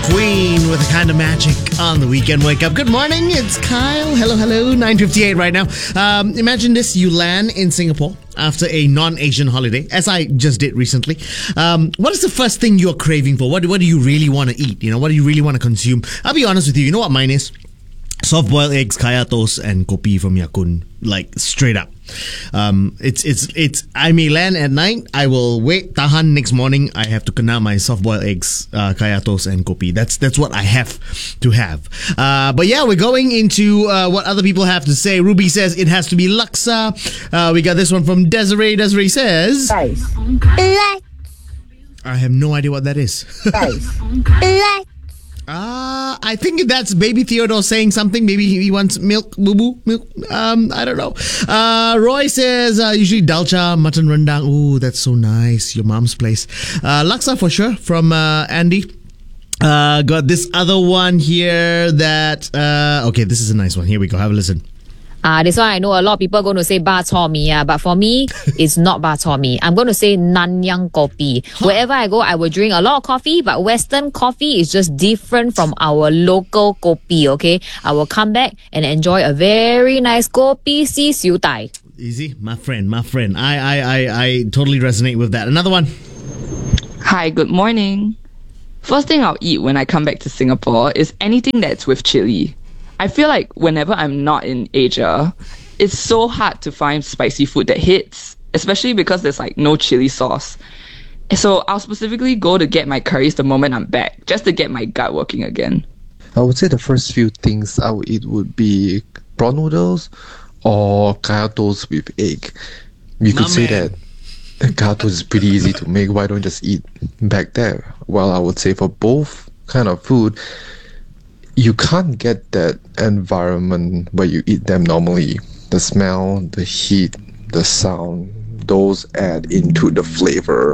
Queen with a kind of magic on the weekend wake up. Good morning, it's Kyle. Hello, 9:58 right now. Imagine this, you land in Singapore after a non-Asian holiday, as I just did recently. What is the first thing you're craving for? What do you really want to eat? What do you really want to consume? I'll be honest with you, you know what mine is? Soft-boiled eggs, kaya toast, and kopi from Yakun. Like, straight up. It's. I may land at night. I will wait. Tahan next morning. I have to kena my soft-boiled eggs, kaya toast, and kopi. That's what I have to have. But yeah, we're going into what other people have to say. Ruby says it has to be laksa. We got this one from Desiree. Desiree says, Rice. I have no idea what that is. Rice. I think that's Baby Theodore saying something. Maybe he wants milk, boo-boo, milk. I don't know. Roy says, usually dalcha, mutton rendang. Ooh, that's so nice. Your mom's place. Laksa for sure from Andy. Got this other one here that, okay, this is a nice one. Here we go. Have a listen. This one I know a lot of people are going to say ba chor mee, but for me, it's not ba chor mee. I'm going to say Nanyang Kopi. Wherever I go, I will drink a lot of coffee, but Western coffee is just different from our local kopi, okay? I will come back and enjoy a very nice kopi si siu dai. Easy, my friend. I totally resonate with that. Another one. Hi, good morning. First thing I'll eat when I come back to Singapore is anything that's with chili. I feel like whenever I'm not in Asia, it's so hard to find spicy food that hits, especially because there's like no chili sauce. So I'll specifically go to get my curries the moment I'm back, just to get my gut working again. I would say the first few things I would eat would be prawn noodles or kaya toast with egg. You could say that kaya toast is pretty easy to make. Why don't just eat back there? Well, I would say for both kind of food, you can't get that environment where you eat them normally. The smell, the heat, the sound, those add into the flavor.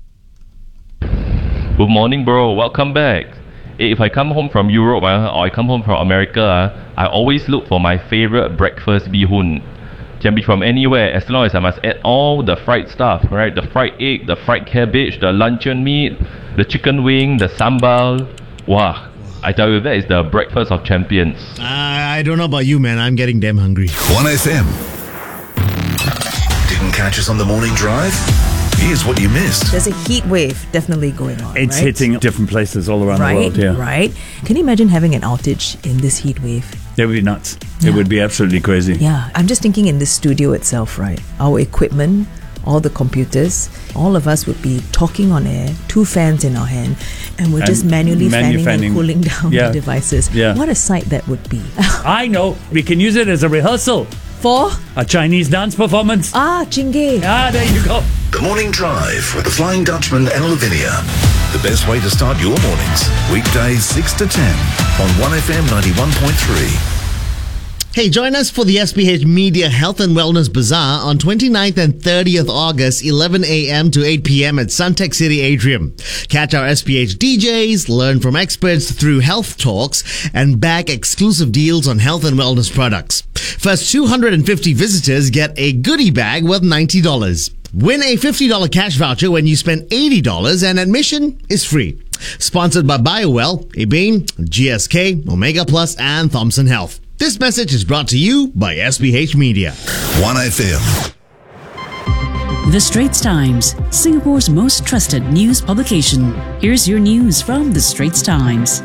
Good morning, bro. Welcome back. If I come home from Europe or I come home from America, I always look for my favorite breakfast bihun. Can be from anywhere as long as I must add all the fried stuff, right? The fried egg, the fried cabbage, the luncheon meat, the chicken wing, the sambal. Wow. I tell you, that is the breakfast of champions. I don't know about you, man. I'm getting damn hungry. 1FM. Didn't catch us on the morning drive? Here's what you missed. There's a heat wave definitely going on. It's right? hitting different places all around the world. Yeah. Right. Can you imagine having an outage in this heat wave? It would be nuts. Yeah. It would be absolutely crazy. Yeah. I'm just thinking in this studio itself, right? Our equipment, all the computers, all of us would be talking on air, 2 fans in our hand, and we're just manually fanning and cooling down the devices. Yeah. What a sight that would be. I know. We can use it as a rehearsal. For? A Chinese dance performance. Jingge. There you go. The Morning Drive with the Flying Dutchman and Lavinia. The best way to start your mornings. Weekdays 6 to 10 on 1FM 91.3. Hey, join us for the SPH Media Health and Wellness Bazaar on 29th and 30th August, 11 a.m. to 8 p.m. at Suntec City Atrium. Catch our SPH DJs, learn from experts through health talks, and bag exclusive deals on health and wellness products. First 250 visitors get a goodie bag worth $90. Win a $50 cash voucher when you spend $80, and admission is free. Sponsored by BioWell, Ebain, GSK, Omega Plus, and Thomson Health. This message is brought to you by SPH Media. 1FM. The Straits Times, Singapore's most trusted news publication. Here's your news from The Straits Times.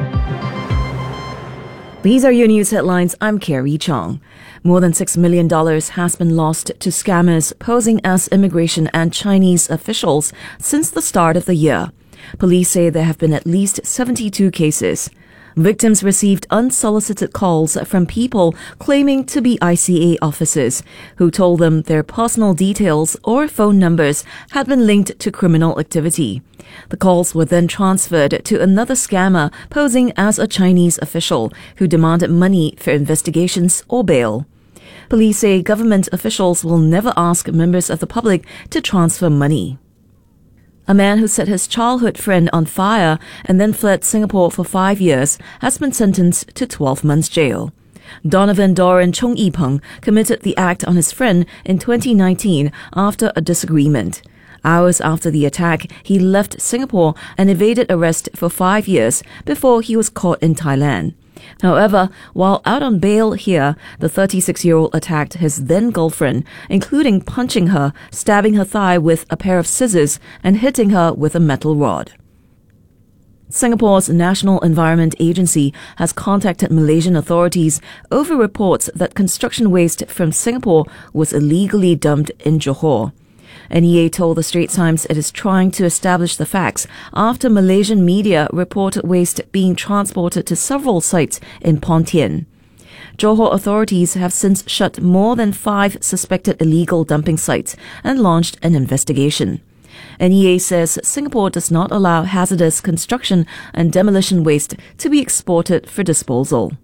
These are your news headlines. I'm Carrie Chong. More than $6 million has been lost to scammers posing as immigration and Chinese officials since the start of the year. Police say there have been at least 72 cases. Victims received unsolicited calls from people claiming to be ICA officers who told them their personal details or phone numbers had been linked to criminal activity. The calls were then transferred to another scammer posing as a Chinese official who demanded money for investigations or bail. Police say government officials will never ask members of the public to transfer money. A man who set his childhood friend on fire and then fled Singapore for 5 years has been sentenced to 12 months jail. Donovan Doran Chung Yipeng committed the act on his friend in 2019 after a disagreement. Hours after the attack, he left Singapore and evaded arrest for 5 years before he was caught in Thailand. However, while out on bail here, the 36-year-old attacked his then-girlfriend, including punching her, stabbing her thigh with a pair of scissors, and hitting her with a metal rod. Singapore's National Environment Agency has contacted Malaysian authorities over reports that construction waste from Singapore was illegally dumped in Johor. NEA told the Straits Times it is trying to establish the facts after Malaysian media reported waste being transported to several sites in Pontian. Johor authorities have since shut more than 5 suspected illegal dumping sites and launched an investigation. NEA says Singapore does not allow hazardous construction and demolition waste to be exported for disposal.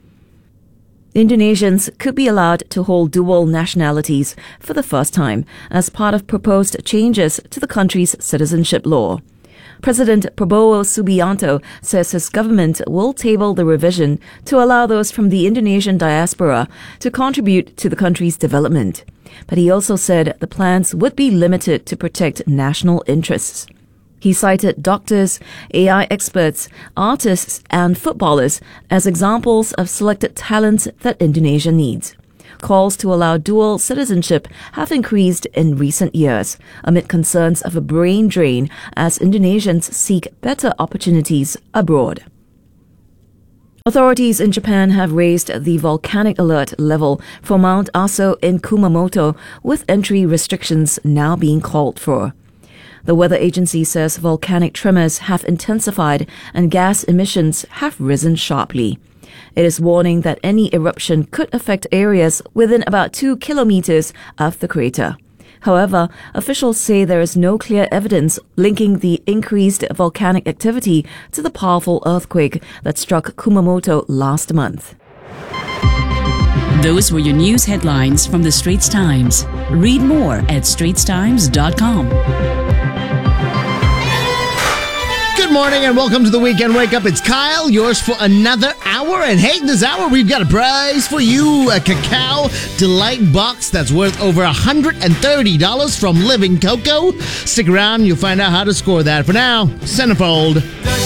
Indonesians could be allowed to hold dual nationalities for the first time as part of proposed changes to the country's citizenship law. President Prabowo Subianto says his government will table the revision to allow those from the Indonesian diaspora to contribute to the country's development. But he also said the plans would be limited to protect national interests. He cited doctors, AI experts, artists, and footballers as examples of selected talents that Indonesia needs. Calls to allow dual citizenship have increased in recent years, amid concerns of a brain drain as Indonesians seek better opportunities abroad. Authorities in Japan have raised the volcanic alert level for Mount Aso in Kumamoto, with entry restrictions now being called for. The weather agency says volcanic tremors have intensified and gas emissions have risen sharply. It is warning that any eruption could affect areas within about 2 kilometers of the crater. However, officials say there is no clear evidence linking the increased volcanic activity to the powerful earthquake that struck Kumamoto last month. Those were your news headlines from the Straits Times. Read more at straitstimes.com. Good morning and welcome to the Weekend Wake Up. It's Kyle, yours for another hour. And hey, this hour we've got a prize for you, a Cacao Delight box that's worth over $130 from Living Cocoa. Stick around, you'll find out how to score that. For now, Centerfold.